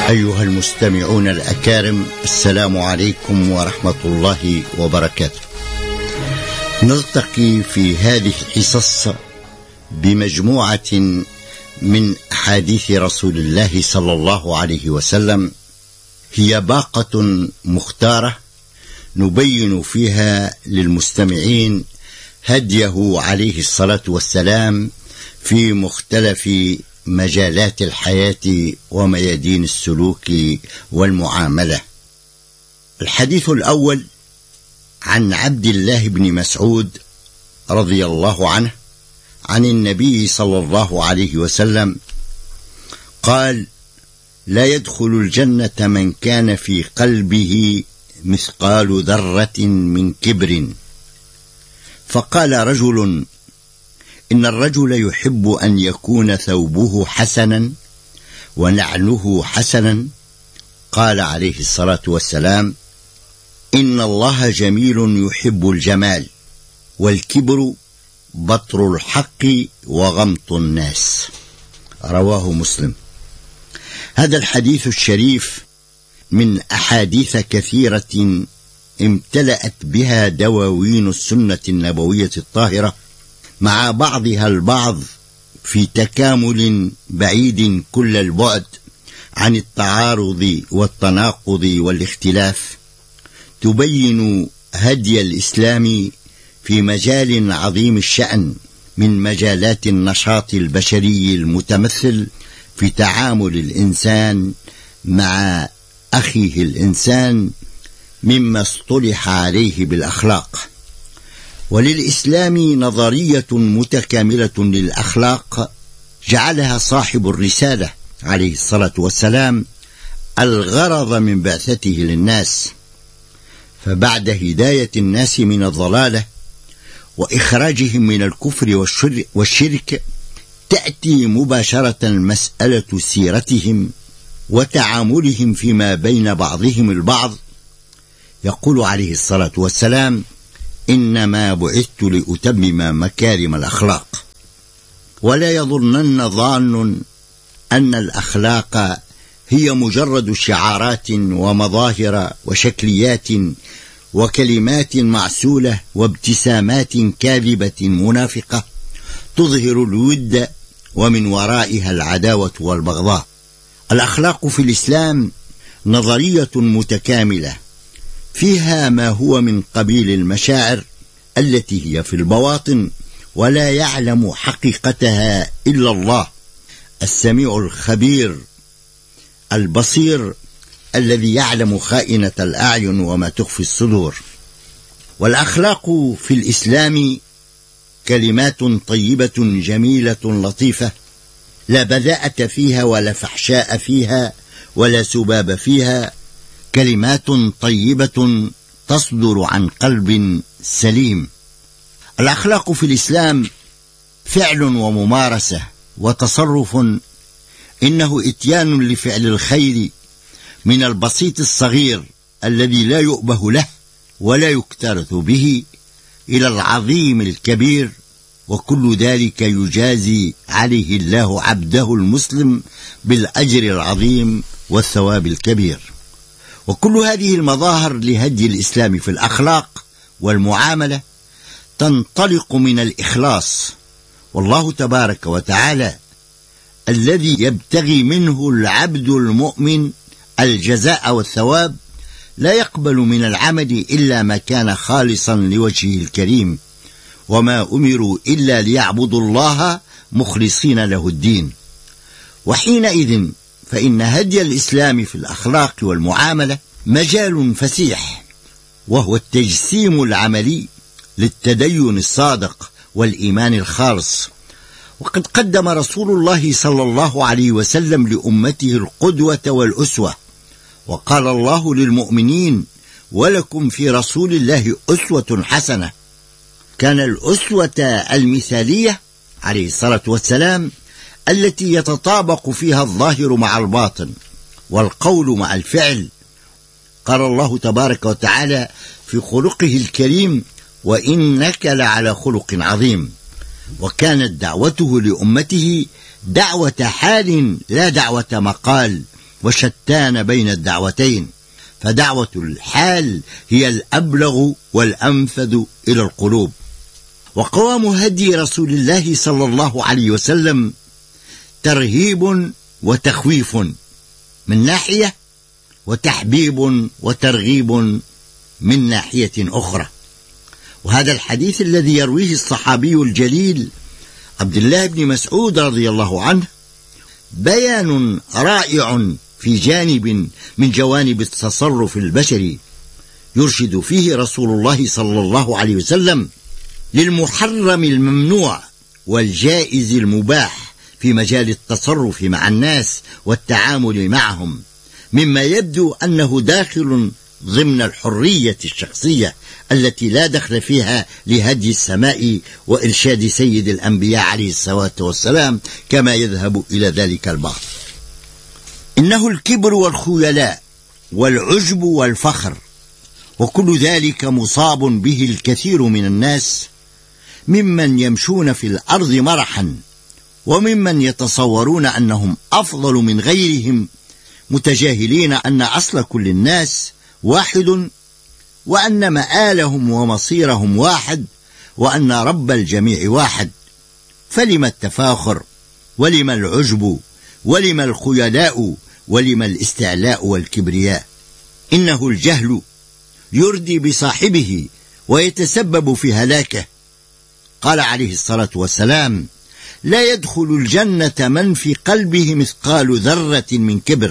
أيها المستمعون الأكارم، السلام عليكم ورحمة الله وبركاته. نلتقي في هذه الحصص بمجموعة من أحاديث رسول الله صلى الله عليه وسلم، هي باقة مختارة نبين فيها للمستمعين هديه عليه الصلاة والسلام في مختلف مجالات الحياة وميادين السلوك والمعاملة. الحديث الأول عن عبد الله بن مسعود رضي الله عنه عن النبي صلى الله عليه وسلم قال: لا يدخل الجنة من كان في قلبه مثقال ذرة من كبر. فقال رجل: إن الرجل يحب أن يكون ثوبه حسنا ونعله حسنا. قال عليه الصلاة والسلام: إن الله جميل يحب الجمال، والكبر بطر الحق وغمط الناس. رواه مسلم. هذا الحديث الشريف من أحاديث كثيرة امتلأت بها دواوين السنة النبوية الطاهرة، مع بعضها البعض في تكامل بعيد كل البعد عن التعارض والتناقض والاختلاف، تبين هدي الإسلام في مجال عظيم الشأن من مجالات النشاط البشري المتمثل في تعامل الإنسان مع أخيه الإنسان، مما اصطلح عليه بالأخلاق. وللإسلام نظرية متكاملة للأخلاق جعلها صاحب الرسالة عليه الصلاة والسلام الغرض من بعثته للناس. فبعد هداية الناس من الضلالة وإخراجهم من الكفر والشرك تأتي مباشرة مسألة سيرتهم وتعاملهم فيما بين بعضهم البعض. يقول عليه الصلاة والسلام: إنما بعثت لأتمم مكارم الأخلاق. ولا يظنن ظان أن الأخلاق هي مجرد شعارات ومظاهر وشكليات وكلمات معسولة وابتسامات كاذبة منافقة تظهر الود ومن ورائها العداوة والبغضاء. الأخلاق في الإسلام نظرية متكاملة فيها ما هو من قبيل المشاعر التي هي في البواطن ولا يعلم حقيقتها إلا الله، السميع الخبير البصير الذي يعلم خائنة الأعين وما تخفي الصدور. والأخلاق في الإسلام كلمات طيبة جميلة لطيفة، لا بذاءة فيها ولا فحشاء فيها ولا سباب فيها، كلمات طيبة تصدر عن قلب سليم. الأخلاق في الإسلام فعل وممارسة وتصرف، إنه إتيان لفعل الخير من البسيط الصغير الذي لا يؤبه له ولا يكترث به إلى العظيم الكبير، وكل ذلك يجازي عليه الله عبده المسلم بالأجر العظيم والثواب الكبير. وكل هذه المظاهر لهدي الإسلام في الأخلاق والمعاملة تنطلق من الإخلاص، والله تبارك وتعالى الذي يبتغي منه العبد المؤمن الجزاء والثواب لا يقبل من العمل إلا ما كان خالصا لوجهه الكريم، وما أمروا إلا ليعبدوا الله مخلصين له الدين. وحينئذ فإن هدي الإسلام في الأخلاق والمعاملة مجال فسيح، وهو التجسيم العملي للتدين الصادق والإيمان الخالص. وقد قدم رسول الله صلى الله عليه وسلم لأمته القدوة والأسوة، وقال الله للمؤمنين: ولكم في رسول الله أسوة حسنة. كان الأسوة المثالية عليه الصلاة والسلام التي يتطابق فيها الظاهر مع الباطن والقول مع الفعل. قال الله تبارك وتعالى في خلقه الكريم: وإنك لعلى خلق عظيم. وكانت دعوته لأمته دعوة حال لا دعوة مقال، وشتان بين الدعوتين، فدعوة الحال هي الأبلغ والأنفذ إلى القلوب. وقوام هدي رسول الله صلى الله عليه وسلم ترهيب وتخويف من ناحية، وتحبيب وترغيب من ناحية أخرى. وهذا الحديث الذي يرويه الصحابي الجليل عبد الله بن مسعود رضي الله عنه بيان رائع في جانب من جوانب التصرف البشري، يرشد فيه رسول الله صلى الله عليه وسلم للمحرم الممنوع والجائز المباح في مجال التصرف مع الناس والتعامل معهم، مما يبدو أنه داخل ضمن الحرية الشخصية التي لا دخل فيها لهدي السماء وإرشاد سيد الأنبياء عليه الصلاة والسلام كما يذهب إلى ذلك البعض. إنه الكبر والخيلاء والعجب والفخر، وكل ذلك مصاب به الكثير من الناس، ممن يمشون في الأرض مرحا، وممن يتصورون أنهم أفضل من غيرهم، متجاهلين أن أصل كل الناس واحد، وأن مآلهم ومصيرهم واحد، وأن رب الجميع واحد. فلم التفاخر، ولم العجب، ولم الخيلاء، ولم الاستعلاء والكبرياء؟ إنه الجهل يردي بصاحبه ويتسبب في هلاكه. قال عليه الصلاة والسلام: لا يدخل الجنة من في قلبه مثقال ذرة من كبر.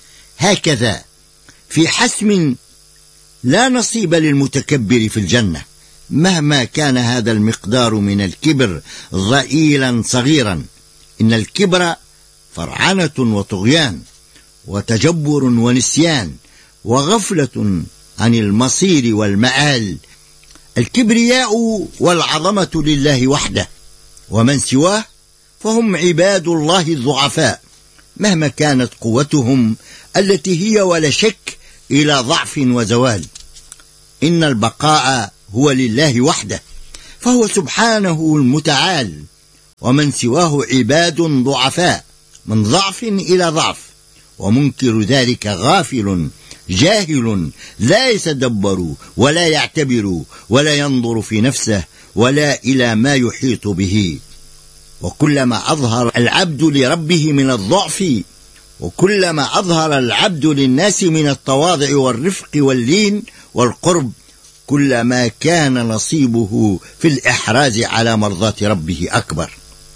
هكذا في حسم لا نصيب للمتكبر في الجنة، مهما كان هذا المقدار من الكبر ضئيلا صغيرا. إن الكبر فرعنة وطغيان وتجبر ونسيان وغفلة عن المصير والمآل. الكبرياء والعظمة لله وحده، ومن سواه فهم عباد الله الضعفاء، مهما كانت قوتهم التي هي ولا شك إلى ضعف وزوال. إن البقاء هو لله وحده، فهو سبحانه المتعال، ومن سواه عباد ضعفاء من ضعف إلى ضعف، ومنكر ذلك غافل جاهل لا يتدبر ولا يعتبر ولا ينظر في نفسه ولا إلى ما يحيط به. وكلما أظهر العبد لربه من الضعف، وكلما أظهر العبد للناس من التواضع والرفق واللين والقرب، كلما كان نصيبه في الإحراز على مرضاة ربه أكبر.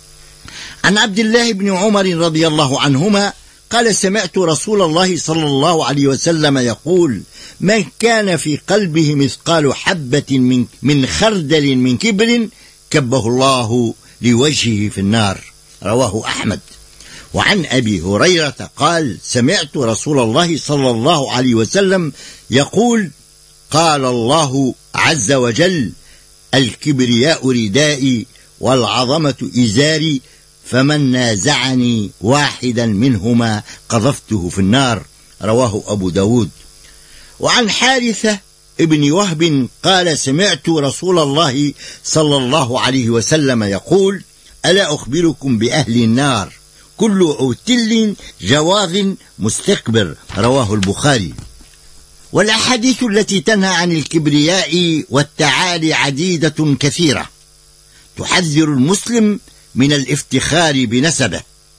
عن عبد الله بن عمر رضي الله عنهما قال: سمعت رسول الله صلى الله عليه وسلم يقول: من كان في قلبه مثقال حبة من خردل من كبر كبه الله لوجهه في النار. رواه أحمد. وعن أبي هريرة قال: سمعت رسول الله صلى الله عليه وسلم يقول: قال الله عز وجل: الكبرياء ردائي والعظمة إزاري، فمن نازعني واحدا منهما قذفته في النار. رواه أبو داود. وعن حارثة ابن وهب قال: سمعت رسول الله صلى الله عليه وسلم يقول: ألا أخبركم بأهل النار؟ كل عتل جواظ مستكبر. رواه البخاري. والأحاديث التي تنهى عن الكبرياء والتعالي عديدة كثيرة، تحذر المسلم من الافتخار بنسبه،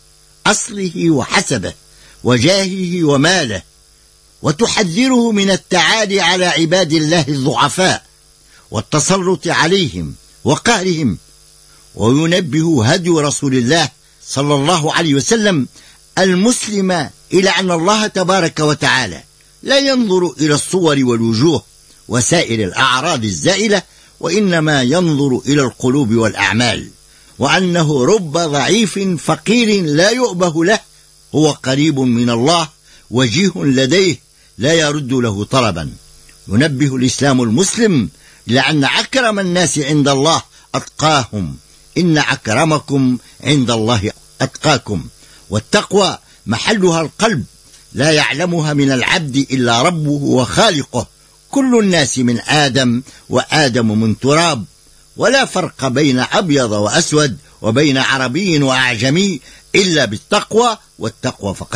أصله وحسبه، وجاهه وماله، وتحذره من التعالي على عباد الله الضعفاء والتسلط عليهم وقهرهم. وينبه هدي رسول الله صلى الله عليه وسلم المسلم إلى أن الله تبارك وتعالى لا ينظر إلى الصور والوجوه وسائر الأعراض الزائلة، وإنما ينظر إلى القلوب والأعمال، وأنه رب ضعيف فقير لا يؤبه له هو قريب من الله وجيه لديه لا يرد له طلبا. ينبه الإسلام المسلم لأن أكرم الناس عند الله أتقاهم، إن أكرمكم عند الله أتقاكم. والتقوى محلها القلب، لا يعلمها من العبد إلا ربه وخالقه. كل الناس من آدم، وآدم من تراب، ولا فرق بين أبيض وأسود وبين عربي وأعجمي إلا بالتقوى، والتقوى فقط.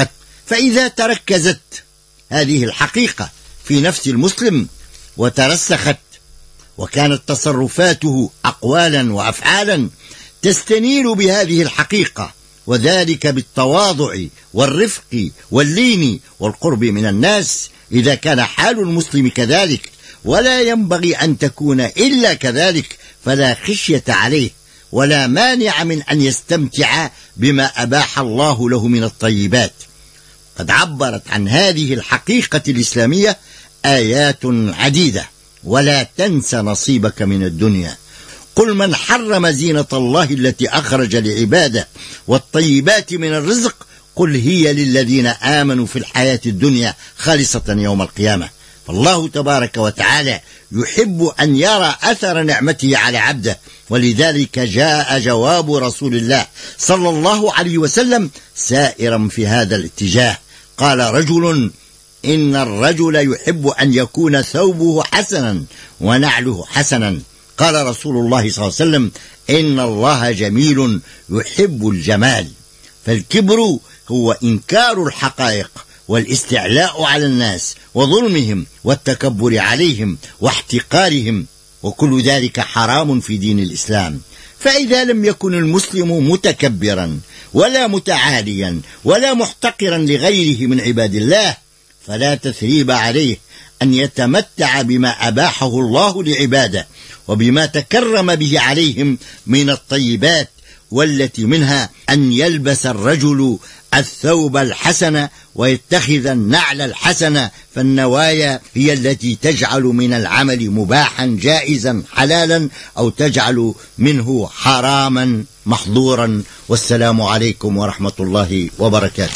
فإذا تركزت هذه الحقيقة في نفس المسلم وترسخت وكانت تصرفاته أقوالا وأفعالا تستنير بهذه الحقيقة، وذلك بالتواضع والرفق واللين والقرب من الناس، إذا كان حال المسلم كذلك ولا ينبغي أن تكون إلا كذلك، فلا خشية عليه ولا مانع من أن يستمتع بما أباح الله له من الطيبات. قد عبرت عن هذه الحقيقة الإسلامية آيات عديدة: ولا تنس نصيبك من الدنيا، قل من حرم زينة الله التي أخرج لعباده والطيبات من الرزق، قل هي للذين آمنوا في الحياة الدنيا خالصة يوم القيامة. فالله تبارك وتعالى يحب أن يرى أثر نعمته على عبده، ولذلك جاء جواب رسول الله صلى الله عليه وسلم سائرا في هذا الاتجاه. قال رجل: إن الرجل يحب أن يكون ثوبه حسنا ونعله حسنا. قال رسول الله صلى الله عليه وسلم: إن الله جميل يحب الجمال. فالكبر هو إنكار الحقائق والاستعلاء على الناس وظلمهم والتكبر عليهم واحتقارهم، وكل ذلك حرام في دين الإسلام. فإذا لم يكن المسلم متكبرا ولا متعاليا ولا محتقرا لغيره من عباد الله، فلا تثريب عليه أن يتمتع بما أباحه الله لعباده وبما تكرم به عليهم من الطيبات، والتي منها أن يلبس الرجل الثوب الحسن ويتخذ النعل الحسن، فالنوايا هي التي تجعل من العمل مباحا جائزا حلالا، أو تجعل منه حراما محظورا. والسلام عليكم ورحمة الله وبركاته.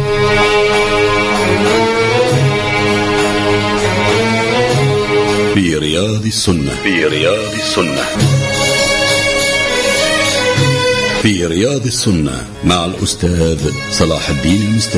في رياض السنة، في رياض السنة، في رياض السنة مع الأستاذ صلاح الدين المستاذ.